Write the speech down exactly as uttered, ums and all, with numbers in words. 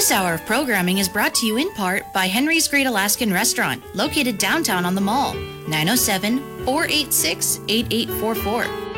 This hour of programming is brought to you in part by Henry's Great Alaskan Restaurant, located downtown on the mall, nine oh seven, four eight six, eight eight four four.